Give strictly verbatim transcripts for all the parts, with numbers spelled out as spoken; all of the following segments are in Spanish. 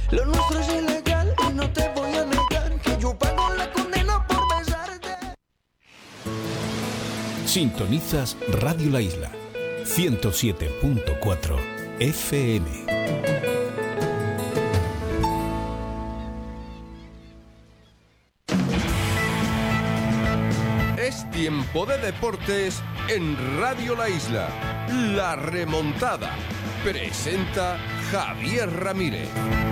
Lo nuestro es ilegal y no te voy a negar que yo pago la condena por besarte. Sintonizas Radio La Isla, ciento siete punto cuatro F M. Es tiempo de deportes en Radio La Isla. La remontada. Presenta Javier Ramírez.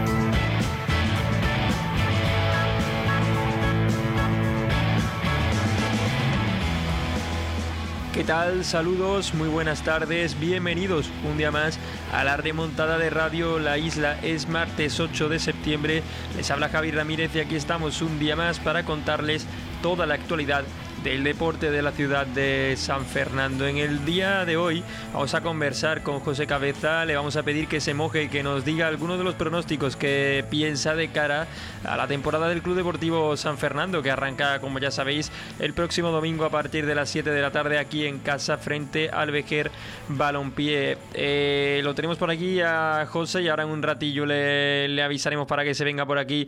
¿Qué tal? Saludos, muy buenas tardes, bienvenidos un día más a la remontada de Radio La Isla. Es martes ocho de septiembre, les habla Javier Ramírez y aquí estamos un día más para contarles toda la actualidad del deporte de la ciudad de San Fernando. En el día de hoy vamos a conversar con José Cabeza, le vamos a pedir que se moje y que nos diga algunos de los pronósticos que piensa de cara a la temporada del Club Deportivo San Fernando, que arranca, como ya sabéis, el próximo domingo a partir de las siete de la tarde aquí en casa frente al Vejer Balompié. Eh, lo tenemos por aquí a José y ahora en un ratillo le, le avisaremos para que se venga por aquí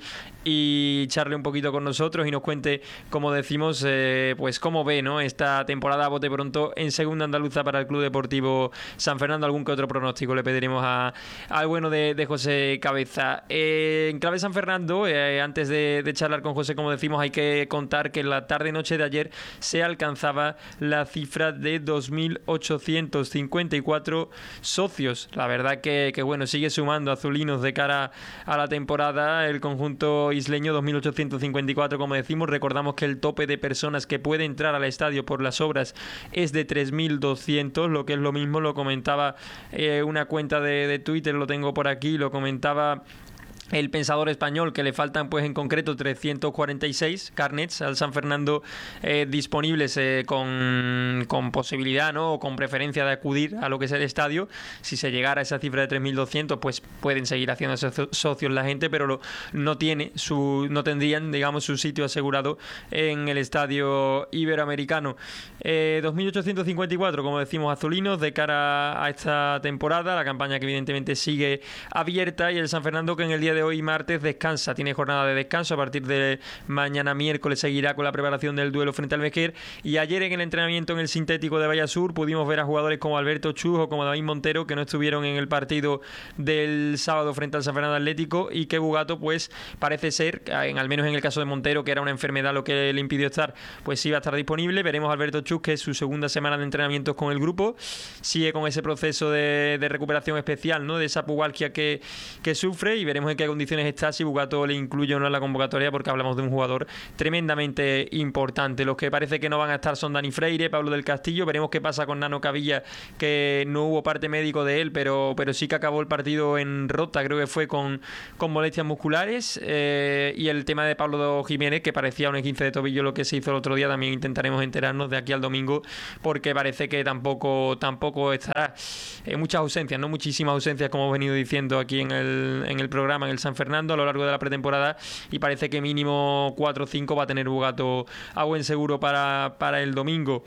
y charle un poquito con nosotros y nos cuente, como decimos, eh, pues Pues cómo ve, ¿no?, esta temporada a bote pronto en segunda andaluza para el Club Deportivo San Fernando. Algún que otro pronóstico le pediremos a, al bueno de, de José Cabeza. Eh, en clave San Fernando, eh, antes de, de charlar con José, como decimos, hay que contar que en la tarde-noche de ayer se alcanzaba la cifra de dos mil ochocientos cincuenta y cuatro socios. La verdad que, que bueno, sigue sumando azulinos de cara a la temporada el conjunto isleño. Dos mil ochocientos cincuenta y cuatro, como decimos. Recordamos que el tope de personas que puede entrar al estadio por las obras es de tres mil doscientos, lo que es lo mismo, lo comentaba eh, una cuenta de, de Twitter, lo tengo por aquí, lo comentaba El Pensador Español, que le faltan pues en concreto trescientos cuarenta y seis carnets al San Fernando eh, disponibles eh, con, con posibilidad, ¿no?, o con preferencia de acudir a lo que es el estadio. Si se llegara a esa cifra de tres mil doscientos, pues pueden seguir haciendo socios la gente, pero lo, no tiene su no tendrían, digamos, su sitio asegurado en el estadio iberoamericano. Eh, dos mil ochocientos cincuenta y cuatro, como decimos, azulinos de cara a esta temporada, la campaña que evidentemente sigue abierta, y el San Fernando, que en el día de de hoy martes descansa, tiene jornada de descanso. A partir de mañana miércoles seguirá con la preparación del duelo frente al Vejer. Y ayer en el entrenamiento en el sintético de Vallasur pudimos ver a jugadores como Alberto Chus o como David Montero, que no estuvieron en el partido del sábado frente al San Fernando Atlético, y que Bugato pues parece ser, en, al menos en el caso de Montero, que era una enfermedad lo que le impidió estar, pues sí va a estar disponible. Veremos a Alberto Chus, que es su segunda semana de entrenamientos con el grupo, sigue con ese proceso de, de recuperación especial, ¿no?, de esa pubalgia que, que sufre, y veremos en qué condiciones está, si Bugato le incluye o no en la convocatoria, porque hablamos de un jugador tremendamente importante. Los que parece que no van a estar son Dani Freire, Pablo del Castillo. Veremos qué pasa con Nano Cavilla, que no hubo parte médico de él, pero, pero sí que acabó el partido en rota, creo que fue con, con molestias musculares, eh, y el tema de Pablo Jiménez, que parecía un esguince de tobillo lo que se hizo el otro día. También intentaremos enterarnos de aquí al domingo, porque parece que tampoco, tampoco estará. Eh, muchas ausencias, no muchísimas ausencias, como hemos venido diciendo aquí en el, en el programa, en el San Fernando, a lo largo de la pretemporada, y parece que mínimo cuatro o cinco va a tener Bugato a buen seguro para, para el domingo.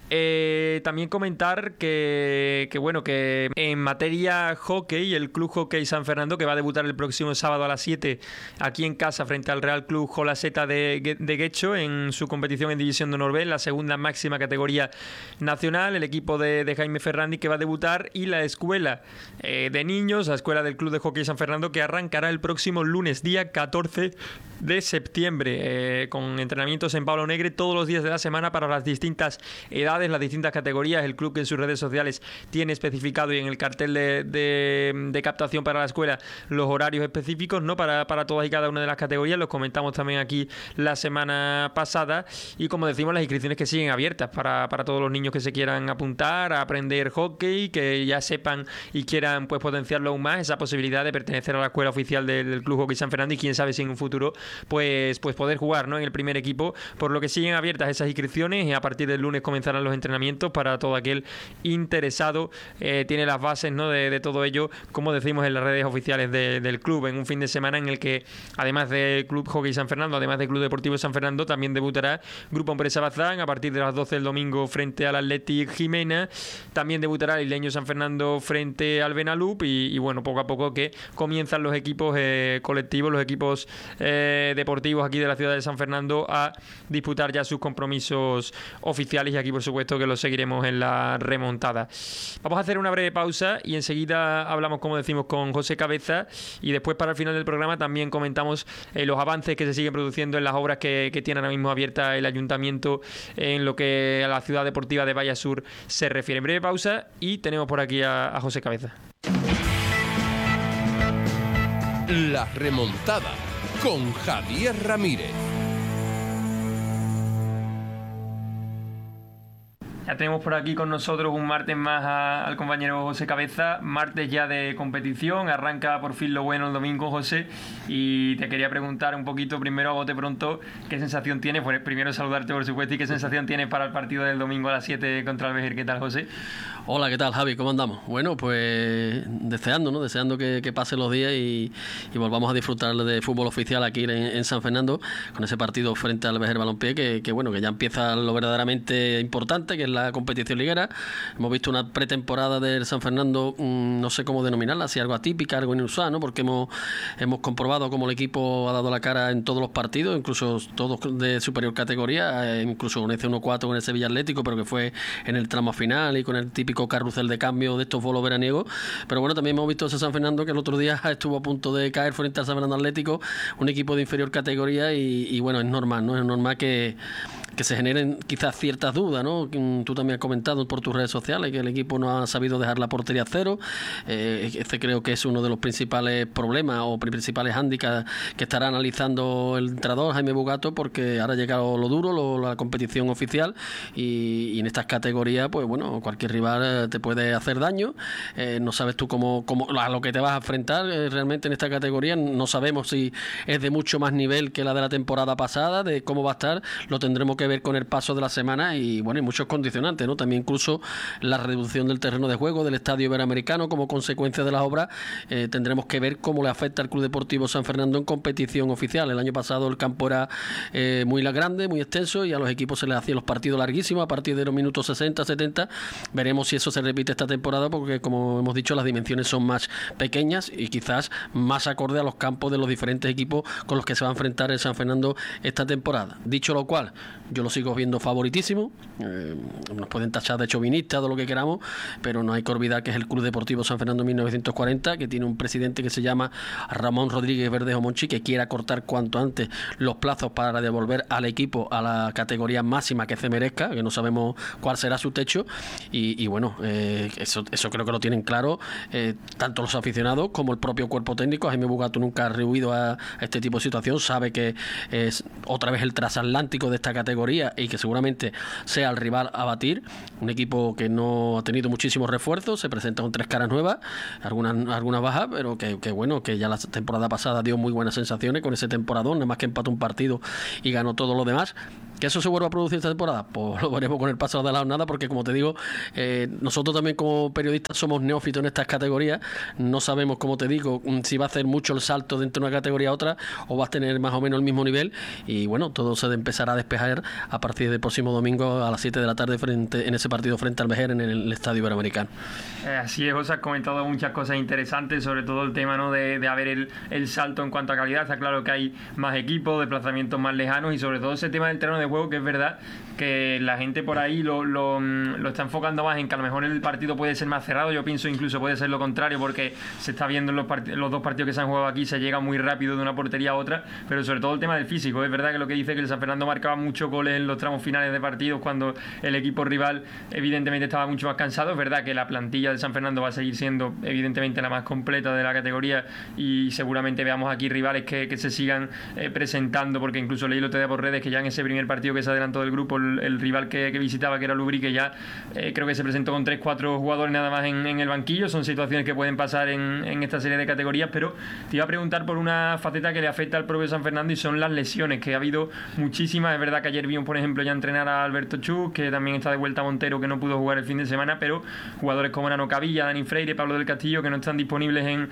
Eh, también comentar que, que bueno, que en materia hockey, el Club Hockey San Fernando, que va a debutar el próximo sábado a las siete aquí en casa frente al Real Club Jolaseta de, de Guecho en su competición en División de Honor B, la segunda máxima categoría nacional. El equipo de, de Jaime Ferrandi, que va a debutar, y la escuela eh, de niños, la escuela del Club de Hockey San Fernando, que arrancará el próximo lunes, día catorce de septiembre, eh, con entrenamientos en Pablo Negre todos los días de la semana para las distintas edades, las distintas categorías. El club, que en sus redes sociales tiene especificado, y en el cartel de, de, de captación para la escuela, los horarios específicos, ¿no?, para, para todas y cada una de las categorías. Los comentamos también aquí la semana pasada, y como decimos, las inscripciones que siguen abiertas para, para todos los niños que se quieran apuntar a aprender hockey, que ya sepan y quieran pues potenciarlo aún más, esa posibilidad de pertenecer a la escuela oficial del, del Club Hockey San Fernando, y quién sabe si en un futuro pues, pues poder jugar, ¿no?, en el primer equipo, por lo que siguen abiertas esas inscripciones, y a partir del lunes comenzarán los los entrenamientos para todo aquel interesado. Eh, tiene las bases, ¿no?, de, de todo ello, como decimos, en las redes oficiales de, del club, en un fin de semana en el que, además del Club Hockey San Fernando, además del Club Deportivo San Fernando, también debutará Grupo Empresa Bazán a partir de las doce del domingo frente al Athletic Jimena. También debutará el Isleño San Fernando frente al Benalup y, y bueno, poco a poco que comienzan los equipos eh, colectivos, los equipos eh, deportivos aquí de la ciudad de San Fernando a disputar ya sus compromisos oficiales, y aquí por supuesto que los seguiremos en la remontada. Vamos a hacer una breve pausa y enseguida hablamos, como decimos, con José Cabeza, y después, para el final del programa, también comentamos eh, los avances que se siguen produciendo en las obras que, que tiene ahora mismo abierta el ayuntamiento en lo que a la ciudad deportiva de Valle Sur se refiere. En breve pausa y tenemos por aquí a, a José Cabeza. La remontada con Javier Ramírez. Ya tenemos por aquí con nosotros un martes más a, al compañero José Cabeza, martes ya de competición, arranca por fin lo bueno el domingo, José, y te quería preguntar un poquito, primero a bote pronto, ¿qué sensación tienes? Pues primero saludarte, por supuesto, y ¿qué sensación tienes para el partido del domingo a las siete contra el Vejer? ¿Qué tal, José? Hola, ¿qué tal, Javi? ¿Cómo andamos? Bueno, pues deseando, ¿no? Deseando que, que pasen los días y, y volvamos a disfrutar de fútbol oficial aquí en, en San Fernando, con ese partido frente al Vejer Balompié, que, que bueno, que ya empieza lo verdaderamente importante, que es la competición liguera. Hemos visto una pretemporada del San Fernando, mmm, no sé cómo denominarla, si algo atípica, algo inusual, ¿no? Porque hemos, hemos comprobado cómo el equipo ha dado la cara en todos los partidos, incluso todos de superior categoría, eh, incluso con ese uno cuatro con el Sevilla Atlético, pero que fue en el tramo final, y con el típico carrusel de cambio de estos bolos veraniegos. Pero bueno, también hemos visto ese San Fernando que el otro día estuvo a punto de caer frente al San Fernando Atlético, un equipo de inferior categoría, y, y bueno, es normal, ¿no? Es normal que que se generen quizás ciertas dudas, ¿no? Tú también has comentado por tus redes sociales que el equipo no ha sabido dejar la portería a cero. Eh, este creo que es uno de los principales problemas o principales hándicaps que estará analizando el entrenador Jaime Bugato, porque ahora ha llegado lo duro, lo, la competición oficial, y, y en estas categorías, pues bueno, cualquier rival te puede hacer daño. Eh, no sabes tú cómo, cómo a lo que te vas a enfrentar eh, realmente en esta categoría. No sabemos si es de mucho más nivel que la de la temporada pasada, de cómo va a estar, lo tendremos que ver con el paso de la semana, y bueno, y muchos condicionantes, ¿no? También incluso la reducción del terreno de juego del Estadio Iberoamericano como consecuencia de las obras. Eh, tendremos que ver cómo le afecta al Club Deportivo San Fernando en competición oficial. El año pasado el campo era eh, muy grande, muy extenso, y a los equipos se les hacían los partidos larguísimos a partir de los minutos sesenta, setenta. Veremos si eso se repite esta temporada, porque como hemos dicho, las dimensiones son más pequeñas y quizás más acorde a los campos de los diferentes equipos con los que se va a enfrentar el San Fernando esta temporada. Dicho lo cual, yo lo sigo viendo favoritísimo. Eh, nos pueden tachar de chauvinistas, de lo que queramos, pero no hay que olvidar que es el Club Deportivo San Fernando mil novecientos cuarenta, que tiene un presidente que se llama Ramón Rodríguez Verdejo Monchi, que quiere acortar cuanto antes los plazos para devolver al equipo a la categoría máxima que se merezca, que no sabemos cuál será su techo, y, y bueno, eh, eso, eso creo que lo tienen claro eh, tanto los aficionados como el propio cuerpo técnico. Jaime Bugato nunca ha rehuido a, a este tipo de situación, sabe que es otra vez el transatlántico de esta categoría y que seguramente sea el rival a batir. Un equipo que no ha tenido muchísimos refuerzos, se presenta con tres caras nuevas, algunas, algunas bajas, pero que, que bueno, que ya la temporada pasada dio muy buenas sensaciones con ese temporadón, nada más que empató un partido y ganó todo lo demás. ¿Que eso se vuelva a producir esta temporada? Pues lo veremos con el paso de la jornada, porque como te digo, eh, nosotros también como periodistas somos neófitos en estas categorías, no sabemos, como te digo, si va a hacer mucho el salto de entre una categoría a otra o va a tener más o menos el mismo nivel, y bueno, todo se empezará a despejar a partir del próximo domingo a las siete de la tarde frente, en ese partido frente al Vejer en el Estadio Iberoamericano. Eh, así es, José, has comentado muchas cosas interesantes, sobre todo el tema, ¿no?, de, de haber el, el salto en cuanto a calidad. Está claro que hay más equipos, desplazamientos más lejanos, y sobre todo ese tema del terreno de juego, que es verdad que la gente por ahí lo, lo, lo está enfocando más en que a lo mejor el partido puede ser más cerrado. Yo pienso incluso puede ser lo contrario, porque se está viendo en los, part- los dos partidos que se han jugado aquí, se llega muy rápido de una portería a otra, pero sobre todo el tema del físico. Es verdad que lo que dice que el San Fernando marcaba muchos goles en los tramos finales de partidos cuando el equipo rival evidentemente estaba mucho más cansado. Es verdad que la plantilla del San Fernando va a seguir siendo evidentemente la más completa de la categoría, y seguramente veamos aquí rivales que, que se sigan eh, presentando, porque incluso leí lo otro día por redes que ya en ese primer partido partido que se adelantó del grupo, el, el rival que, que visitaba, que era Lubrique, ya eh, creo que se presentó con tres cuatro jugadores nada más en, en el banquillo. Son situaciones que pueden pasar en, en esta serie de categorías, pero te iba a preguntar por una faceta que le afecta al propio San Fernando, y son las lesiones, que ha habido muchísimas. Es verdad que ayer vimos, por ejemplo, ya entrenar a Alberto Chus, que también está de vuelta a Montero, que no pudo jugar el fin de semana, pero jugadores como Nano Cavilla, Dani Freire, Pablo del Castillo, que no están disponibles en,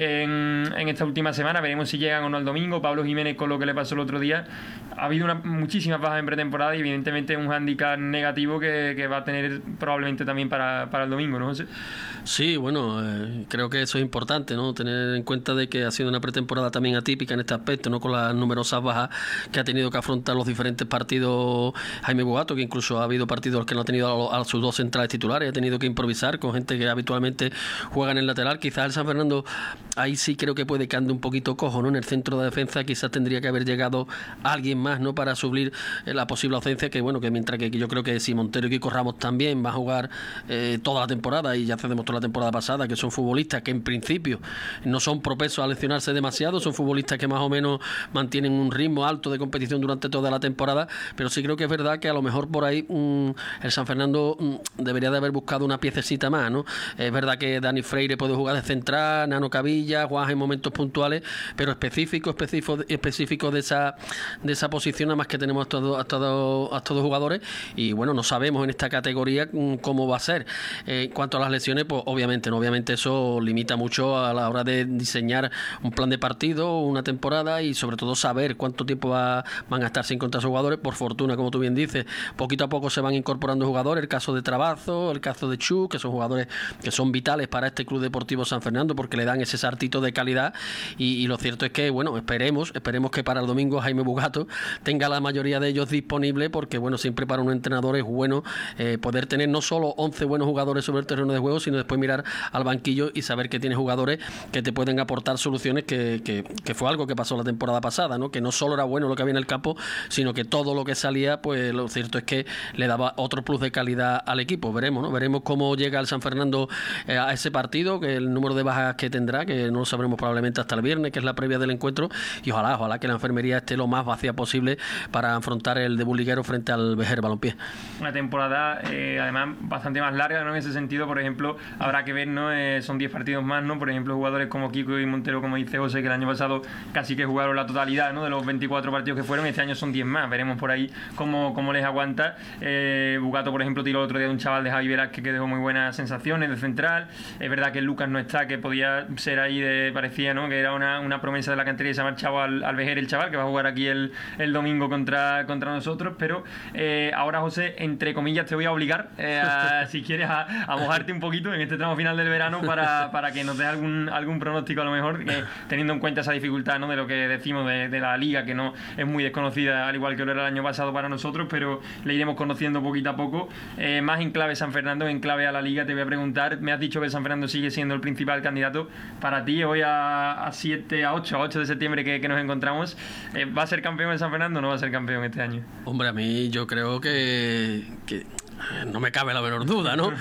en, en esta última semana. Veremos si llegan o no el domingo. Pablo Jiménez, con lo que le pasó el otro día, ha habido una, muchísimas bajas en pretemporada, y evidentemente un hándicap negativo que, que va a tener probablemente también para, para el domingo, ¿no, José? Sí, bueno, eh, creo que eso es importante, ¿no? Tener en cuenta de que ha sido una pretemporada también atípica en este aspecto, ¿no? Con las numerosas bajas que ha tenido que afrontar los diferentes partidos Jaime Bugato, que incluso ha habido partidos que no ha tenido a, a sus dos centrales titulares, ha tenido que improvisar con gente que habitualmente juega en el lateral. Quizás el San Fernando ahí sí creo que puede que ande un poquito cojo, ¿no? En el centro de defensa quizás tendría que haber llegado alguien más, ¿no? Para suplir eh, la posible ausencia, que bueno, que mientras que yo creo que si Montero y Kiko Ramos también va a jugar eh, toda la temporada, y ya se demostró la temporada pasada que son futbolistas que en principio no son propensos a lesionarse demasiado, son futbolistas que más o menos mantienen un ritmo alto de competición durante toda la temporada, pero sí creo que es verdad que a lo mejor por ahí mmm, el San Fernando mmm, debería de haber buscado una piececita más, ¿no? Es verdad que Dani Freire puede jugar de central, Nano Cavilla, Juan en momentos puntuales, pero específico, específico, específico de esa de esa posición, nada más que tenemos a todos a todos a todos jugadores, y bueno, no sabemos en esta categoría mmm, cómo va a ser. Eh, en cuanto a las lesiones, pues obviamente no, obviamente eso limita mucho a la hora de diseñar un plan de partido, una temporada, y sobre todo saber cuánto tiempo va, van a estar sin contar sus jugadores. Por fortuna, como tú bien dices, poquito a poco se van incorporando jugadores, el caso de Trabazo, el caso de Chu, que son jugadores que son vitales para este Club Deportivo San Fernando, porque le dan ese saltito de calidad, y, y lo cierto es que, bueno, esperemos, esperemos que para el domingo Jaime Bugato tenga la mayoría de ellos disponibles, porque bueno, siempre para un entrenador es bueno eh, poder tener no solo once buenos jugadores sobre el terreno de juego, sino después mirar al banquillo y saber que tiene jugadores que te pueden aportar soluciones, que, que, que fue algo que pasó la temporada pasada, ¿no? Que no solo era bueno lo que había en el campo, sino que todo lo que salía, pues lo cierto es que le daba otro plus de calidad al equipo. Veremos, ¿no? Veremos cómo llega el San Fernando eh, a ese partido, que el número de bajas que tendrá, que no lo sabremos probablemente hasta el viernes, que es la previa del encuentro, y ojalá, ojalá que la enfermería esté lo más vacía posible para afrontar el debut liguero frente al Vejer Balompié. Una temporada eh, además bastante más larga, ¿no? En ese sentido, por ejemplo, habrá que ver, ¿no? Eh, son diez partidos más, ¿no? Por ejemplo, jugadores como Kiko y Montero, como dice José, que el año pasado casi que jugaron la totalidad, ¿no? De los veinticuatro partidos que fueron, este año son diez más. Veremos por ahí cómo, cómo les aguanta. Eh, Bugato, por ejemplo, tiró el otro día de un chaval de Javi Velázquez que dejó muy buenas sensaciones de central. Es verdad que Lucas no está, que podía ser ahí, de parecía, ¿no? Que era una, una promesa de la cantera, y se ha marchado al, al Vejer el chaval, que va a jugar aquí el, el domingo contra, contra nosotros. Pero eh, ahora, José, entre comillas, te voy a obligar, eh, a, si quieres, a, a mojarte un poquito en este tramo final del verano para, para que nos dé algún, algún pronóstico, a lo mejor, eh, teniendo en cuenta esa dificultad, ¿no? De lo que decimos de, de la liga, que no es muy desconocida, al igual que lo era el año pasado para nosotros, pero le iremos conociendo poquito a poco. Eh, más en clave San Fernando, en clave a la liga, te voy a preguntar, me has dicho que San Fernando sigue siendo el principal candidato para ti hoy a, a siete, a ocho, a ocho de septiembre que, que nos encontramos. Eh, ¿va a ser campeón el San Fernando o no va a ser campeón este año? Hombre, a mí yo creo que, que no me cabe la menor duda, ¿no?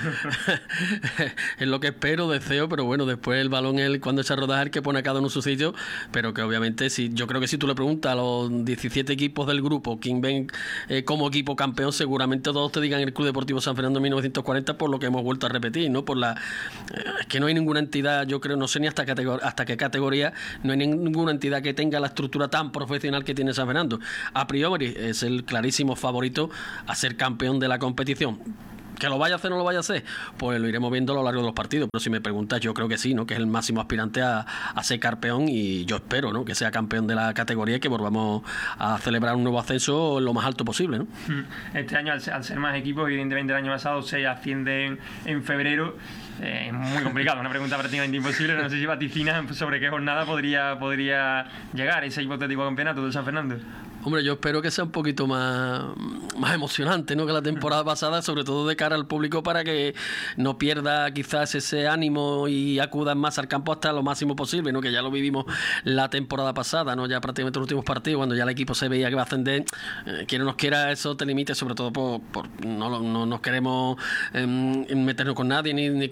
Es lo que espero, deseo, pero bueno, después el balón, el, cuando echa a rodar, el que pone a cada uno en su sitio, pero que obviamente, si, yo creo que si tú le preguntas a los diecisiete equipos del grupo quién ven eh, como equipo campeón, seguramente todos te digan el Club Deportivo San Fernando mil novecientos cuarenta, por lo que hemos vuelto a repetir, ¿no? Por la eh, es que no hay ninguna entidad, yo creo, no sé ni hasta, categor, hasta qué categoría, no hay ninguna entidad que tenga la estructura tan profesional que tiene San Fernando. A priori es el clarísimo favorito a ser campeón de la competición. ¿Que lo vaya a hacer o no lo vaya a hacer? Pues lo iremos viendo a lo largo de los partidos. Pero si me preguntas, yo creo que sí, ¿no? Que es el máximo aspirante a, a ser campeón, y yo espero, ¿no? Que sea campeón de la categoría y que volvamos a celebrar un nuevo ascenso lo más alto posible, ¿no? Este año, al, al ser más equipos, evidentemente el año pasado se ascienden en febrero. Es eh, muy complicado, una pregunta prácticamente imposible. No sé si vaticinas sobre qué jornada podría, podría llegar ese hipotético campeonato del San Fernando. Hombre, yo espero que sea un poquito más, más emocionante, ¿no? Que la temporada pasada, sobre todo de cara al público, para que no pierda quizás ese ánimo y acudan más al campo hasta lo máximo posible, ¿no? Que ya lo vivimos la temporada pasada, ¿no? Ya prácticamente los últimos partidos, cuando ya el equipo se veía que va a ascender, eh, quiera o no quiera, eso te limite, sobre todo por, por no, no nos queremos eh, meternos con nadie, ni, ni que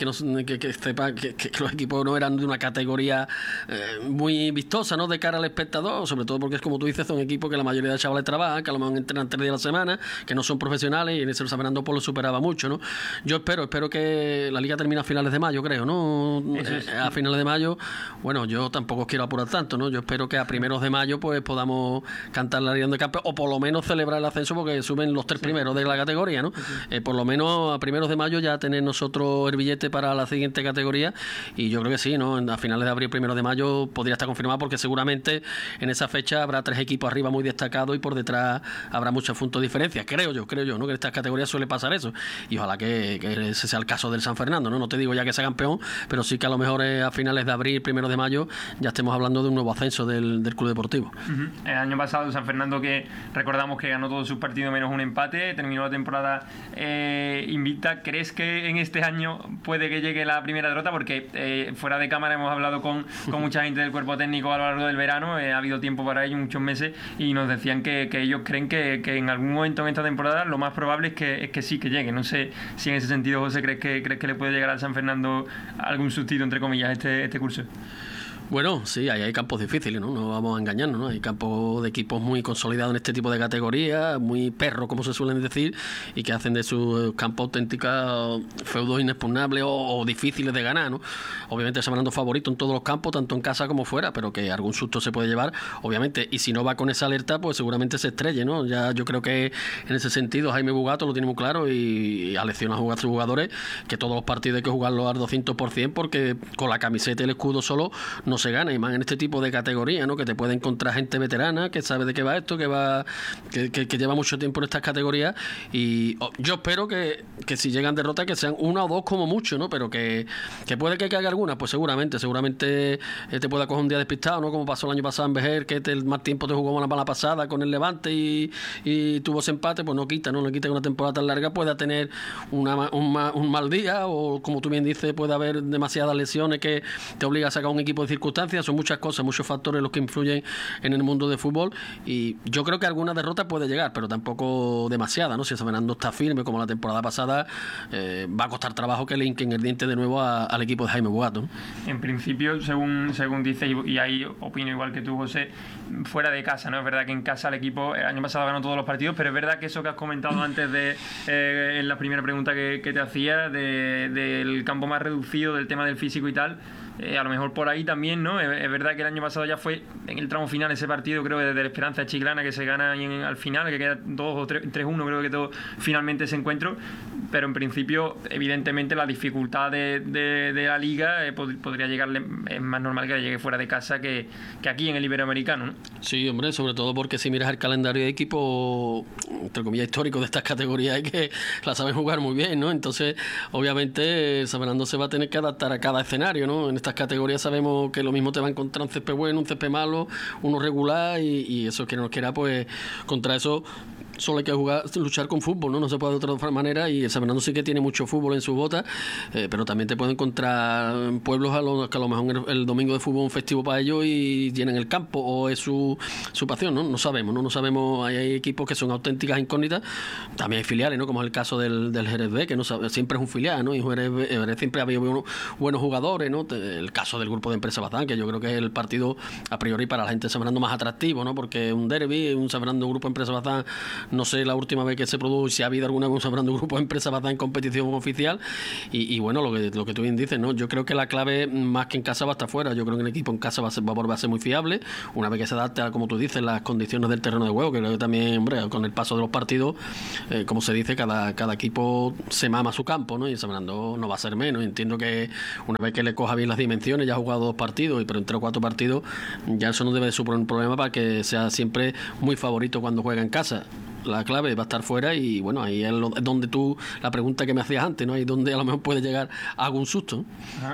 no, que, que sepa que, que los equipos no eran de una categoría eh, muy vistosa, ¿no?, de cara al espectador, sobre todo porque es como tú dices, son equipos que la mayoría de chavales trabajan, que a lo mejor entrenan tres días a la semana, que no son profesionales, y en ese San Fernando pues lo superaba mucho, ¿no? Yo espero, espero que la liga termine a finales de mayo, creo, ¿no? Es. Eh, a finales de mayo, bueno, yo tampoco quiero apurar tanto, ¿no? Yo espero que a primeros de mayo pues podamos cantar la Liga de Campeones, o por lo menos celebrar el ascenso, porque suben los tres primeros de la categoría, ¿no? Sí. Eh, por lo menos a primeros de mayo ya tener nosotros el billete para la siguiente categoría, y yo creo que sí, ¿no? A finales de abril, primeros de mayo podría estar confirmado, porque seguramente en esa fecha habrá tres equipos arriba muy destacados y por detrás habrá muchos puntos de diferencia, creo yo, creo yo, ¿no? Que en estas categorías suele pasar eso, y ojalá que, que ese sea el caso del San Fernando, ¿no? No te digo ya que sea campeón, pero sí que a lo mejor eh, a finales de abril, primeros de mayo, ya estemos hablando de un nuevo ascenso del, del club deportivo. Uh-huh. El año pasado San Fernando, que recordamos que ganó todos sus partidos menos un empate, terminó la temporada eh, invicta. ¿Crees que en este año puede que llegue la primera derrota? Porque eh, fuera de cámara hemos hablado con, con mucha gente del cuerpo técnico a lo largo del verano, eh, ha habido tiempo para ello, muchos meses, y nos decían que, que ellos creen que, que en algún momento en esta temporada lo más probable es que, es que sí que llegue. No sé si en ese sentido, José, ¿crees que, crees que le puede llegar al San Fernando algún sustituto, entre comillas, este, este curso? Bueno, sí, ahí hay campos difíciles, ¿no? No vamos a engañarnos, ¿no? Hay campos de equipos muy consolidados en este tipo de categorías, muy perros, como se suelen decir, y que hacen de sus campos auténticos feudos inexpugnables o, o difíciles de ganar, ¿no? Obviamente se van dando favorito en todos los campos, tanto en casa como fuera, pero que algún susto se puede llevar, obviamente, y si no va con esa alerta, pues seguramente se estrelle, ¿no? Ya yo creo que en ese sentido Jaime Bugato lo tiene muy claro, y, y alecciona a jugar a sus jugadores que todos los partidos hay que jugarlos al doscientos por ciento, porque con la camiseta y el escudo solo no se gana, y más en este tipo de categorías, ¿no? Que te puede encontrar gente veterana que sabe de qué va esto, que va que, que, que lleva mucho tiempo en estas categorías, y oh, yo espero que, que si llegan derrotas que sean una o dos como mucho, ¿no? Pero que, que puede que caiga alguna, pues seguramente seguramente eh, te pueda coger un día despistado, ¿no? Como pasó el año pasado en Vejer, que el más tiempo te jugó una mala pasada con el Levante y, y tuvo ese empate, pues no quita, ¿no? No quita que una temporada tan larga pueda tener una, un, un mal día, o como tú bien dices, puede haber demasiadas lesiones que te obliga a sacar un equipo de circunstancias. Son muchas cosas, muchos factores los que influyen en el mundo del fútbol, y yo creo que alguna derrota puede llegar, pero tampoco demasiada, ¿no? Si San Fernando está firme como la temporada pasada, eh, va a costar trabajo que le hinquen el diente de nuevo a, al equipo de Jaime Bugato. En principio, según según dices, y, y ahí opino igual que tú, José, fuera de casa, ¿no? Es verdad que en casa el equipo el año pasado ganó todos los partidos, pero es verdad que eso que has comentado antes de eh, en la primera pregunta que, que te hacía, de, del campo más reducido, del tema del físico y tal, Eh, a lo mejor por ahí también, ¿no? Es, es verdad que el año pasado ya fue en el tramo final ese partido, creo que de, de la Esperanza Chiclana, que se gana en, al final, que queda dos o tres uno, creo que todo finalmente ese encuentro, pero en principio evidentemente la dificultad de, de, de la liga eh, pod, podría llegarle, es más normal que llegue fuera de casa que, que aquí en el Iberoamericano, ¿no? Sí, hombre, sobre todo porque si miras el calendario de equipo, entre comillas, histórico de estas categorías, es que la saben jugar muy bien, ¿no? Entonces, obviamente, San Fernando se va a tener que adaptar a cada escenario, ¿no? En estas categorías sabemos que lo mismo te va a encontrar un césped bueno, un césped malo, uno regular, y, y eso que nos quiera, pues contra eso solo hay que jugar, luchar con fútbol, ¿no? No se puede de otra manera, y el San Fernando sí que tiene mucho fútbol en sus botas, eh, pero también te pueden encontrar pueblos a los que a lo mejor el, el domingo de fútbol es un festivo para ellos y llenan el campo, o es su, su pasión, ¿no? No sabemos, ¿no? No sabemos, hay, hay equipos que son auténticas incógnitas, también hay filiales, ¿no? Como es el caso del, del Jerez B, que no sabe, siempre es un filial, ¿no? Y Jerez, Jerez siempre ha habido buenos, buenos jugadores, ¿no? El caso del grupo de Empresa Bazán, que yo creo que es el partido a priori para la gente de San Fernando más atractivo, ¿no? Porque un derbi, un San Fernando grupo de Empresa Bazán, no sé la última vez que se produjo, si ha habido alguna vez un San Fernando grupo de Empresa Bazán en competición oficial, y, y bueno, lo que, lo que tú bien dices, ¿no? Yo creo que la clave más que en casa va a estar fuera. Yo creo que el equipo en casa va a ser, va a volver a ser muy fiable, una vez que se adapte a, como tú dices, las condiciones del terreno de juego, que creo que también, hombre, con el paso de los partidos, eh, como se dice, cada, cada equipo se mama su campo, ¿no? Y San Fernando no va a ser menos. Entiendo que una vez que le coja bien las dimensiones, ya ha jugado dos partidos, pero entre cuatro partidos, ya eso no debe de suponer un problema para que sea siempre muy favorito cuando juega en casa. La clave va a estar fuera, y bueno, ahí es donde tú, la pregunta que me hacías antes, ¿no? Ahí es donde a lo mejor puede llegar a algún susto. Ajá.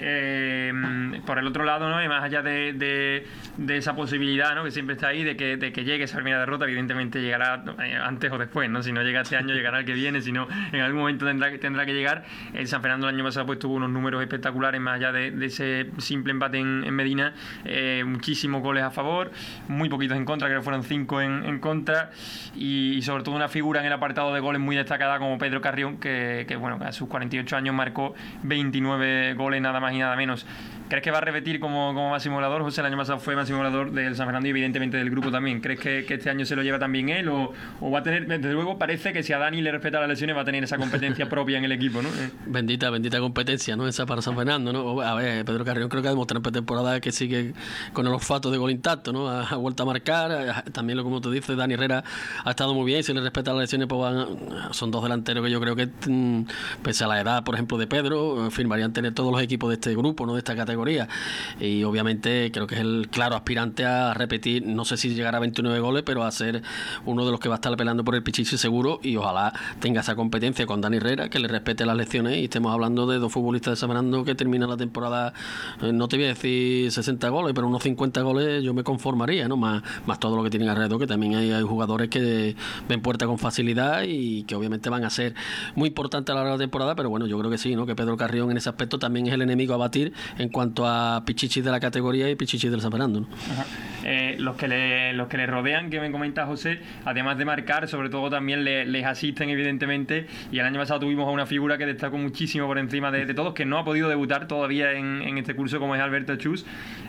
Eh, por el otro lado, ¿no? Y más allá de, de, de esa posibilidad, ¿no? Que siempre está ahí de que, de que llegue esa primera derrota, evidentemente llegará antes o después, ¿no? Si no llega este año, llegará el que viene, si no, en algún momento tendrá, tendrá que llegar. El San Fernando el año pasado pues tuvo unos números espectaculares, más allá de, de ese simple empate en, en Medina, eh, muchísimos goles a favor, muy poquitos en contra, creo que fueron cinco en, en contra, y y, y sobre todo una figura en el apartado de goles muy destacada como Pedro Carrión, que, que bueno, a sus cuarenta y ocho años marcó veintinueve goles, nada más y nada menos. ¿Crees que va a repetir como, como máximo goleador? José, el año pasado fue máximo goleador del San Fernando y evidentemente del grupo también. ¿Crees que, que este año se lo lleva también él o, o va a tener? Desde luego parece que si a Dani le respeta las lesiones va a tener esa competencia propia en el equipo, ¿no? Bendita, bendita competencia, ¿no? Esa para San Fernando, ¿no? A ver, Pedro Carrión creo que ha demostrado en pretemporada que sigue con el olfato de gol intacto, ¿no? Ha, ha vuelto a marcar. También, lo como tú dices, Dani Herrera ha estado muy bien. Si le respeta las lesiones, pues van, son dos delanteros que yo creo que, pese a la edad, por ejemplo, de Pedro, firmarían tener todos los equipos de este grupo, ¿no? De esta categoría. Y obviamente creo que es el claro aspirante a repetir, no sé si llegará a veintinueve goles, pero a ser uno de los que va a estar peleando por el Pichichi seguro, y ojalá tenga esa competencia con Dani Herrera, que le respete las lecciones y estemos hablando de dos futbolistas de San Fernando que terminan la temporada, eh, no te voy a decir sesenta goles, pero unos cincuenta goles yo me conformaría, ¿no? Más, más todo lo que tienen alrededor, que también hay, hay jugadores que ven puerta con facilidad y que obviamente van a ser muy importantes a la larga de la temporada, pero bueno, yo creo que sí, ¿no? Que Pedro Carrión en ese aspecto también es el enemigo a batir en cuanto a Pichichi de la categoría y Pichichi del San Fernando, ¿no? Eh, los que le los que le rodean, que me comenta José, además de marcar, sobre todo también le, les asisten evidentemente, y el año pasado tuvimos a una figura que destacó muchísimo por encima de, de todos, que no ha podido debutar todavía en, en este curso, como es Alberto Chus.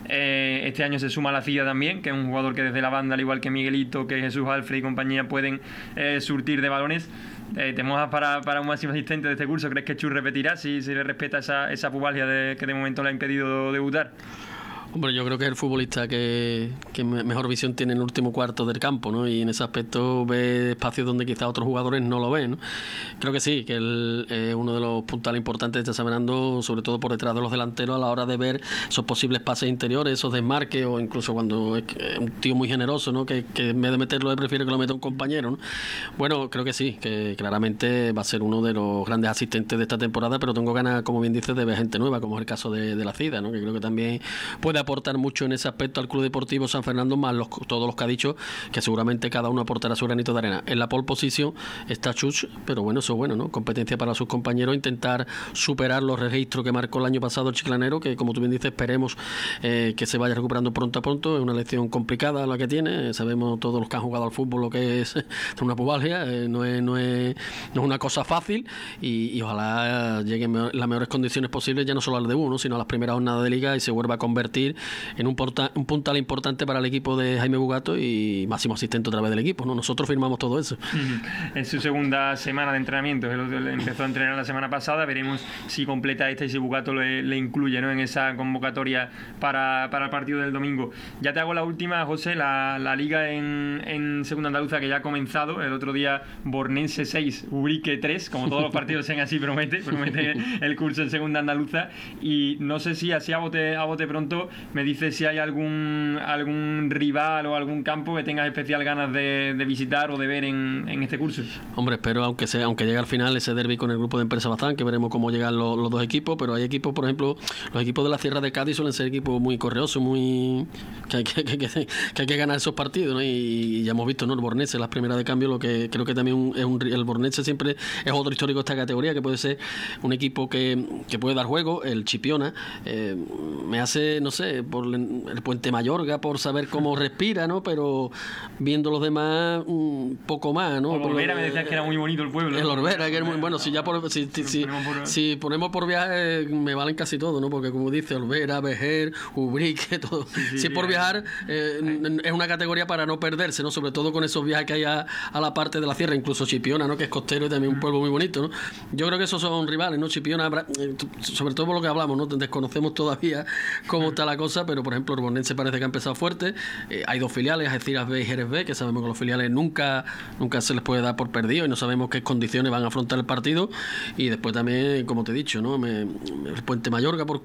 Eh, este año se suma la Cía también, que es un jugador que desde la banda, al igual que Miguelito, que Jesús Alfred y compañía, pueden eh, surtir de balones. Eh, ¿Te mojas para, para un máximo asistente de este curso? ¿Crees que Chus repetirá si, si le respeta esa, esa pubalgia de, que de momento le ha impedido debutar? Hombre, yo creo que es el futbolista que, que mejor visión tiene en el último cuarto del campo, ¿no? Y en ese aspecto ve espacios donde quizás otros jugadores no lo ven, ¿no? Creo que sí, que él es uno de los puntales importantes de este San Fernando, sobre todo por detrás de los delanteros, a la hora de ver esos posibles pases interiores, esos desmarques, o incluso cuando es un tío muy generoso, ¿no? Que, que en vez de meterlo, él prefiere que lo meta un compañero, ¿no? Bueno, creo que sí, que claramente va a ser uno de los grandes asistentes de esta temporada, pero tengo ganas, como bien dices, de ver gente nueva, como es el caso de, de la Cida, ¿no? Que creo que también puede aportar mucho en ese aspecto al Club Deportivo San Fernando, más los, todos los que ha dicho, que seguramente cada uno aportará su granito de arena. En la pole position está Chus, pero bueno, eso es bueno, ¿no? Competencia para sus compañeros, intentar superar los registros que marcó el año pasado el chiclanero, que como tú bien dices, esperemos eh, que se vaya recuperando pronto a pronto. Es una lección complicada la que tiene, sabemos todos los que han jugado al fútbol lo que es una pubalgia, eh, no, es, no, es, no es una cosa fácil, y, y ojalá lleguen en las mejores condiciones posibles, ya no solo al de uno, sino a las primeras jornadas de liga, y se vuelva a convertir en un, porta, un puntal importante para el equipo de Jaime Bugato y máximo asistente otra vez del equipo, ¿no? Nosotros firmamos todo eso. En su segunda semana de entrenamiento, él empezó a entrenar la semana pasada, veremos si completa esta y si Bugato le, le incluye, ¿no? En esa convocatoria para, para el partido del domingo. Ya te hago la última, José, la, la liga en, en segunda andaluza, que ya ha comenzado. El otro día Bornense seis, Ubrique tres, como todos los partidos sean así, promete, promete el curso en segunda andaluza, y no sé si así a bote, a bote pronto me dice si hay algún algún rival o algún campo que tengas especial ganas de, de visitar o de ver en, en este curso. Hombre, espero, aunque sea aunque llegue al final ese derbi con el grupo de Empresa Bazán, que veremos cómo llegan los, los dos equipos, pero hay equipos, por ejemplo, los equipos de la Sierra de Cádiz suelen ser equipos muy correosos, muy que hay que, que, que, que, hay que ganar esos partidos, ¿no? Y, y ya hemos visto, ¿no? El Bornense, las primeras de cambio, lo que creo que también un, es un, el Bornense siempre es otro histórico de esta categoría, que puede ser un equipo que, que puede dar juego. El Chipiona eh, me hace, no sé, por el Puente Mayorga, por saber cómo respira, ¿no? Pero viendo los demás un poco más, ¿no? El Orbera me decías que era muy bonito el pueblo. El Orbera, que es muy bueno. Si ya por, si, si, si, ponemos por... si ponemos por viaje, me valen casi todo, ¿no? Porque como dice Orbera, Vejer, Ubrique, todo. Sí, sí, si es por viajar, eh, es una categoría para no perderse, ¿no? Sobre todo con esos viajes que hay a, a la parte de la sierra, incluso Chipiona, ¿no? Que es costero y también un pueblo muy bonito, ¿no? Yo creo que esos son rivales, ¿no? Chipiona, sobre todo por lo que hablamos, ¿no? Desconocemos todavía cómo está la cosa, pero por ejemplo el Bornense parece que ha empezado fuerte. Eh, hay dos filiales, Algeciras B y Jerez B, que sabemos que los filiales nunca nunca se les puede dar por perdido y no sabemos qué condiciones van a afrontar el partido. Y después también, como te he dicho, ¿no? Me, el Puente Mayorga por